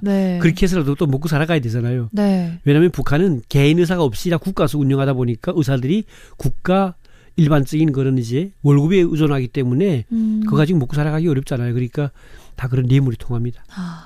네. 그렇게 해서라도 또 먹고 살아가야 되잖아요. 네. 왜냐하면 북한은 개인 의사가 없이 다 국가에서 운영하다 보니까 의사들이 국가 일반적인 그런 이제 월급에 의존하기 때문에 그거 가지고 먹고 살아가기 어렵잖아요. 그러니까 다 그런 뇌물이 통합니다.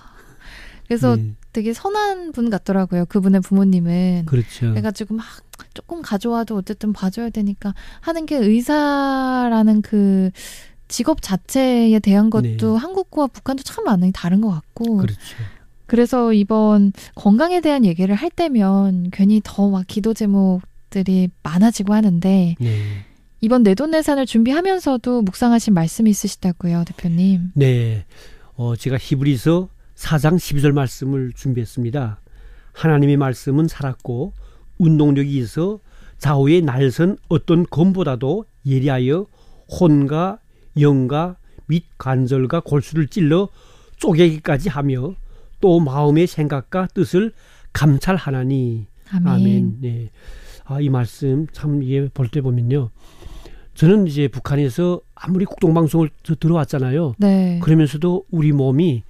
그래서 되게 선한 분 같더라고요. 그분의 부모님은. 그렇죠. 그래가지고 막 조금 가져와도 어쨌든 봐줘야 되니까 하는 게 의사라는 그 직업 자체에 대한 것도 네. 한국과 북한도 참 많이 다른 것 같고. 그렇죠. 그래서 이번 건강에 대한 얘기를 할 때면 괜히 더 막 기도 제목들이 많아지고 하는데 네. 이번 내돈내산을 준비하면서도 묵상하신 말씀이 있으시다고요, 대표님. 네. 제가 히브리서 4장 12절 말씀을 준비했습니다. 하나님의 말씀은 살았고 운동력이 있어 좌우에 날선 어떤 검보다도 예리하여 혼과 영과 및 관절과 골수를 찔러 쪼개기까지 하며 또 마음의 생각과 뜻을 감찰하나니. 아멘. 네. 이 말씀 참 이게 볼 때 보면요. 저는 이제 북한에서 아무리 국동방송을 들어왔잖아요. 네. 그러면서도 우리 몸이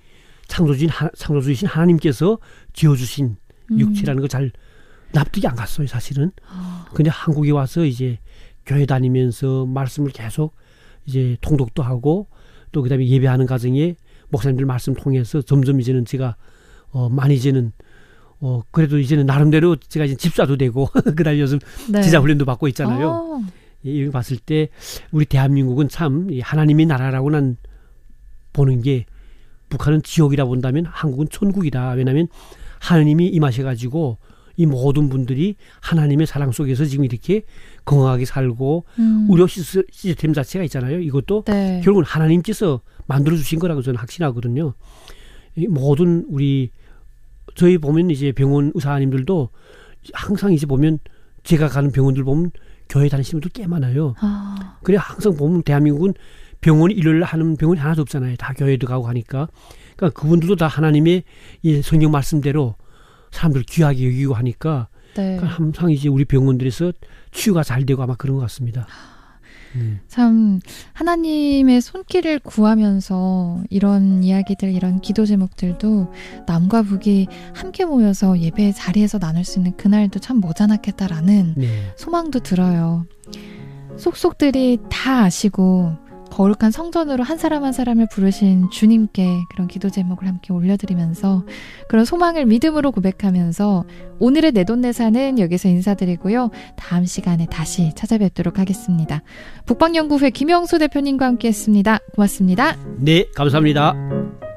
창조주이신 하나님께서 지어주신 육체라는 거 잘 납득이 안 갔어요, 사실은. 근데 한국에 와서 이제 교회 다니면서 말씀을 계속 이제 통독도 하고 또 그다음에 예배하는 과정에 목사님들 말씀 통해서 점점 이제는 제가 많이 이제는 그래도 이제는 나름대로 제가 이제 집사도 되고 그다음에 요즘 네. 지자 훈련도 받고 있잖아요. 이걸 봤을 때 우리 대한민국은 참 하나님의 나라라고 난 보는 게 북한은 지옥이라 본다면 한국은 천국이다. 왜냐하면 하나님이 임하셔가지고 이 모든 분들이 하나님의 사랑 속에서 지금 이렇게 건강하게 살고 의료 시스템 자체가 있잖아요. 이것도 네. 결국은 하나님께서 만들어주신 거라고 저는 확신하거든요. 이 모든 저희 보면 이제 병원 의사님들도 항상 이제 보면 제가 가는 병원들 보면 교회 다니시는 분들 꽤 많아요. 그래 항상 보면 대한민국은 병원이 일요일 하는 병원이 하나도 없잖아요. 다 교회도 가고 하니까. 그러니까 그분들도 다 하나님의 이 성경 말씀대로 사람들 귀하게 여기고 하니까 네. 그러니까 항상 이제 우리 병원들에서 치유가 잘 되고 아마 그런 것 같습니다. 참 하나님의 손길을 구하면서 이런 이야기들, 이런 기도 제목들도 남과 북이 함께 모여서 예배 자리에서 나눌 수 있는 그날도 참 머지않았겠다라는 네. 소망도 들어요. 속속들이 다 아시고 거룩한 성전으로 한 사람 한 사람을 부르신 주님께 그런 기도 제목을 함께 올려드리면서 그런 소망을 믿음으로 고백하면서 오늘의 내돈내산은 여기서 인사드리고요. 다음 시간에 다시 찾아뵙도록 하겠습니다. 북방연구회 김영수 대표님과 함께했습니다. 고맙습니다. 네, 감사합니다.